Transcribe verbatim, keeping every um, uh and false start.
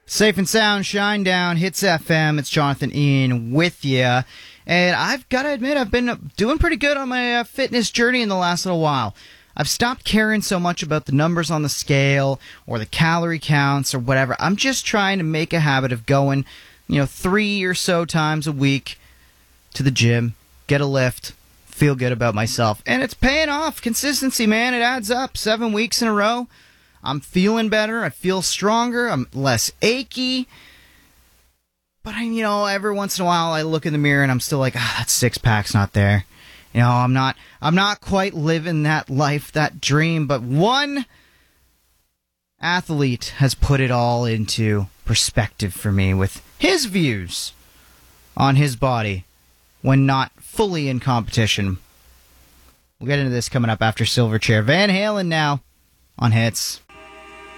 Safe and sound, Shine Down, Hits F M. It's Jonathan Ian with you. And I've got to admit, I've been doing pretty good on my uh, fitness journey in the last little while. I've stopped caring so much about the numbers on the scale or the calorie counts or whatever. I'm just trying to make a habit of going, you know, three or so times a week to the gym, get a lift, feel good about myself. And it's paying off. Consistency, man, it adds up. Seven weeks in a row. I'm feeling better. I feel stronger. I'm less achy. But, I, you know, every once in a while I look in the mirror and I'm still like, ah, that six-pack's not there. You know, I'm not, I'm not quite living that life, that dream. But one athlete has put it all into perspective for me with his views on his body when not fully in competition. We'll get into this coming up after Silverchair. Van Halen now on Hits.